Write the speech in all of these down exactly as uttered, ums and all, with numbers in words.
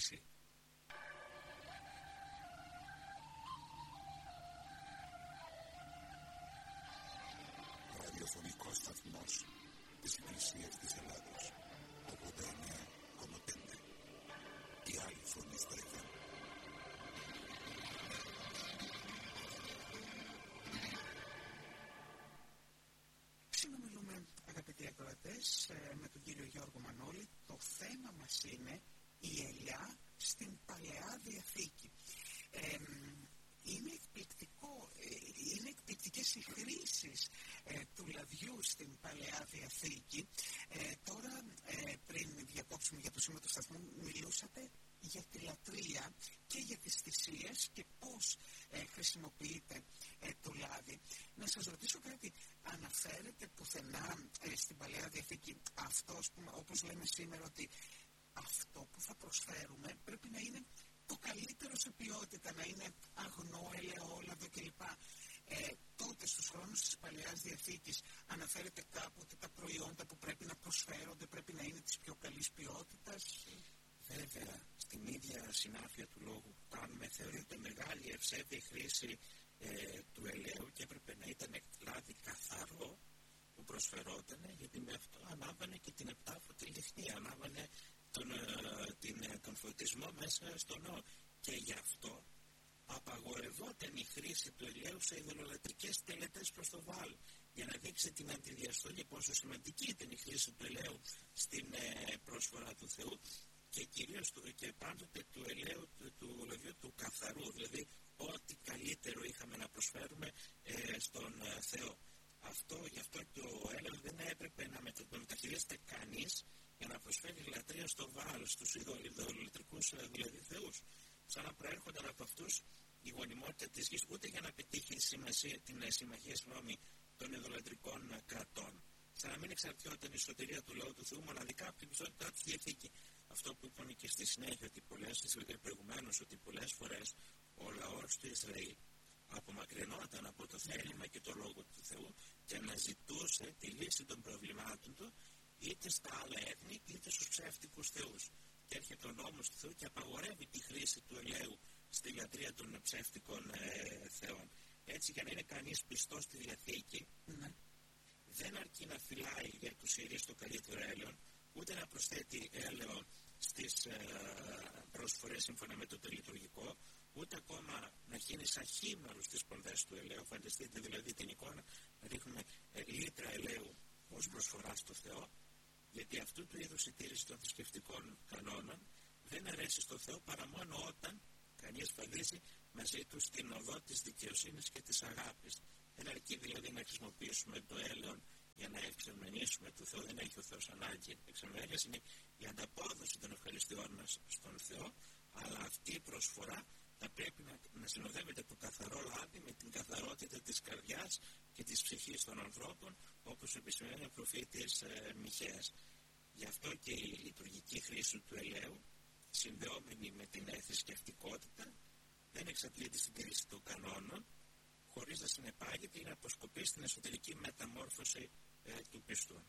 χρήση. Ραδιοφωνικός σταθμός της Εκκλησίας της Ελλάδος, ογδόντα εννέα κόμμα πέντε. Η άλλη φωνή στο εφ εμ. Συνομιλούμε, αγαπητοί ακροατές, με τον κύριο Γιώργο Μανώλη. Το θέμα μας είναι η ελιά στην Παλαιά Διαθήκη. Ε, είναι εκπληκτικό, είναι εκπληκτικές οι χρήσεις ε, του λαδιού στην Παλαιά Διαθήκη. Ε, τώρα, ε, πριν διακόψουμε για το σήμα του σταθμού, μιλούσατε για τη λατρεία και για τις θυσίες και πώς ε, χρησιμοποιείται ε, το λάδι. Να σας ρωτήσω κάτι, αναφέρεται πουθενά ε, στην Παλαιά Διαθήκη αυτό, όπως λέμε σήμερα, ότι αυτό που θα προσφέρουμε πρέπει να είναι το καλύτερο σε ποιότητα, να είναι αγνό, ελαιόλαδο κλπ. Ε, τότε στους χρόνους της Παλαιάς Διαθήκης αναφέρεται κάπου ότι τα προϊόντα που πρέπει να προσφέρονται πρέπει να είναι της πιο καλής ποιότητας. Βέβαια, στην ίδια συνάφεια του λόγου που κάνουμε θεωρείται μεγάλη ευσέβη χρήση ε, του ελαίου και έπρεπε να ήταν λάδι καθαρό που προσφερόταν, γιατί με αυτό ανάβανε και την επτάφωτη λιχνή, ανάβανε τον, ε, την, ε, τον φωτισμό μέσα στο ναό. Και γι' αυτό απαγορευόταν η χρήση του ελαίου σε ειδωλολατρικές τελετές προς το Βαάλ, για να δείξει την αντιδιαστολή, πόσο σημαντική ήταν η χρήση του ελαίου στην ε, πρόσφορα του Θεού και κυρίως του, και πάντοτε του ελαίου του, του λαδιού του καθαρού, δηλαδή ό,τι καλύτερο είχαμε να προσφέρουμε ε, στον ε, Θεό. Αυτό, γι' αυτό και ο έλαιος δεν έπρεπε να μετα, μεταχειρίζεται κανείς για να προσφέρει λατρεία στο Βαάλ, στους ειδωλολατρικούς ε, δηλαδή θεούς. Σαν να προέρχονταν από αυτούς η γονιμότητα της γης, ούτε για να πετύχει σημασία, την ε, συμμαχία συγγνώμη, των ειδωλατρικών ε, κρατών. Σαν να μην εξαρτιόταν η σωτηρία του λαού του Θεού μοναδικά από την πιστότητά του Διαθήκη. Αυτό που είπαμε και στη συνέχεια, ότι πολλές, προηγουμένως, ότι πολλές φορές ο λαός του Ισραήλ απομακρυνόταν από το θέλημα και το λόγο του Θεού και αναζητούσε τη λύση των προβλημάτων του είτε στα άλλα έθνη είτε στους ψεύτικους θεούς. Και έρχεται ο νόμος του Θεού και απαγορεύει τη χρήση του ελαίου στη λατρεία των ψεύτικων ε, θεών. Έτσι, για να είναι κανείς πιστός στη Διαθήκη, mm. δεν αρκεί να φυλάει για τους Ιερείς το καλύτερο έλαιο, ούτε να προσθέτει έλαιο στις ε, πρόσφορες σύμφωνα με το τελειτουργικό, ούτε ακόμα να γίνει σαν χήμαρους στις πονδές του ελαίου. Φανταστείτε δηλαδή την εικόνα να ρίχνουμε ε, λίτρα ελαίου ως προσφορά στο Θεό, γιατί αυτού του είδους η τήρηση των θρησκευτικών κανόνων δεν αρέσει στο Θεό παρά μόνο όταν κανείς φαδίζει μαζί του στην οδό της δικαιοσύνης και της αγάπης. Δεν αρκεί δηλαδή να χρησιμοποιήσουμε το έλαιο για να εξεμενήσουμε του Θεού, δεν έχει ο Θεός ανάγκη. Εξεμενές είναι η ανταπόδοση των ευχαριστειών μας στον Θεό, αλλά αυτή η προσφορά θα πρέπει να, να συνοδεύεται το καθαρό λάδι με την καθαρότητα της καρδιάς και της ψυχής των ανθρώπων, όπως επισημαίνει ο προφήτης ε, Μιχαίας. Γι' αυτό και η λειτουργική χρήση του ελαίου, συνδεόμενη με την θρησκευτικότητα, δεν εξαντλείται στην τήρηση των κανόνων, χωρίς να συνεπάγεται ή να αποσκοπεί στην εσωτερική μεταμόρφωση ε, του πιστού.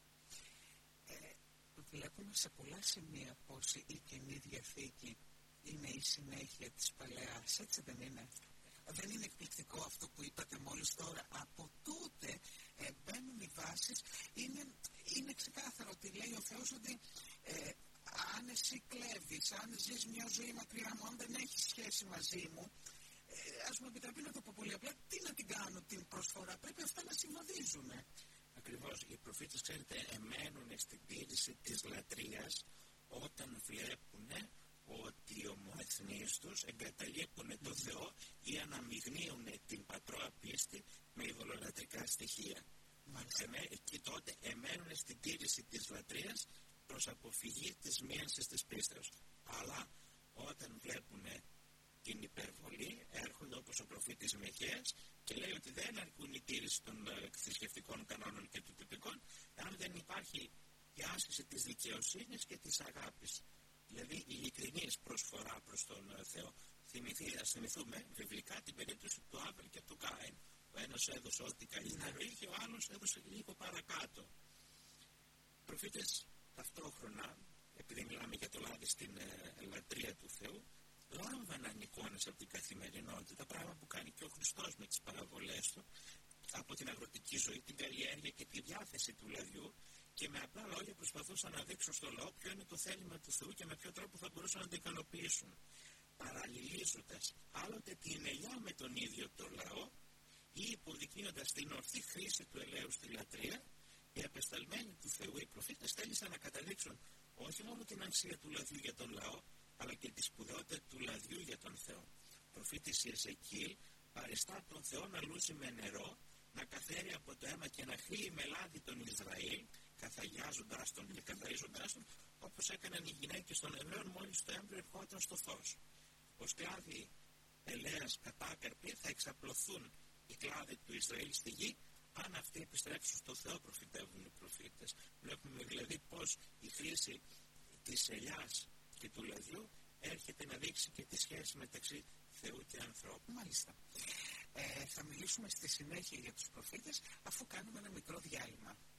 Ε, βλέπουμε σε πολλά σημεία πως η Καινή Διαθήκη είναι η συνέχεια της Παλαιάς, έτσι δεν είναι? Δεν είναι εκπληκτικό αυτό που είπατε μόλις τώρα? Από τότε ε, μπαίνουν οι βάσεις. Είναι, είναι ξεκάθαρο ότι λέει ο Θεός ότι ε, αν εσύ κλέβεις, αν ζεις μια ζωή μακριά μου, αν δεν έχεις σχέση μαζί μου, ε, ας μου επιτραπεί να το πω πολύ απλά, τι να την κάνω την προσφορά? Πρέπει αυτά να συμβαδίζουν. Ακριβώς, οι προφήτες, ξέρετε, εμένουν στην τήρηση της λατρείας όταν βλέπουν ότι οι ομοεθνείς τους εγκαταλείπουν mm. το Θεό ή αναμειγνύουν την πατρόα πίστη με ειδωλολατρικά στοιχεία. Mm. Και τότε εμένουν στην τήρηση της λατρείας προς αποφυγή της μίανσης της πίστεως. Αλλά όταν βλέπουν την υπερβολή, έρχονται όπως ο προφήτης Μιχαίας και λέει ότι δεν αρκούν η τήρηση των θρησκευτικών κανόνων και των τυπικών, αν δεν υπάρχει η άσκηση της δικαιοσύνης και της αγάπης. Δηλαδή η ειλικρινής προσφορά προς τον Θεό. Θυμηθεί, ας θυμηθούμε βιβλικά την περίπτωση του Άβελ και του Κάιν. Ο ένας έδωσε ό,τι καλύτερο είχε, ο άλλος έδωσε λίγο παρακάτω. Οι προφήτες ταυτόχρονα, επειδή μιλάμε για το λάδι στην ε, λατρεία Θεού, λάμβαναν εικόνες από την καθημερινότητα, πράγμα που κάνει και ο Χριστός με τις παραβολές του, από την αγροτική ζωή, την καλλιέργεια και τη διάθεση του λαδιού, και με απλά λόγια προσπαθούσαν να δείξουν στο λαό ποιο είναι το θέλημα του Θεού και με ποιο τρόπο θα μπορούσαν να το ικανοποιήσουν. Παραλληλίζοντας άλλοτε την ελιά με τον ίδιο το λαό ή υποδεικνύοντας την ορθή χρήση του ελαίου στη λατρεία, οι απεσταλμένοι του Θεού, οι προφήτες, θέλησαν να καταδείξουν όχι μόνο την αξία του λαδιού για τον λαό, αλλά και τη σπουδαιότητα του λαδιού για τον Θεό. Ο προφήτης Ιεζεκίελ παριστά τον Θεό να λούζει με νερό, να καθαίρει από το αίμα και να χύει με λάδι τον Ισραήλ, καθαγιάζοντάς τον και καθαρίζοντάς τον, όπως έκαναν οι γυναίκες των Εβραίων μόλις το έμβριο ερχόταν στο φως. Ως κλάδοι ελαίας κατάκαρποι θα εξαπλωθούν οι κλάδοι του Ισραήλ στη γη, αν αυτοί επιστρέψουν στο Θεό, προφητεύουν οι προφήτες. Βλέπουμε δηλαδή πως η χρήση της ελιάς και του λαδιού έρχεται να δείξει και τη σχέση μεταξύ Θεού και ανθρώπου. Μάλιστα. Ε, θα μιλήσουμε στη συνέχεια για τους προφήτες, αφού κάνουμε ένα μικρό διάλειμμα.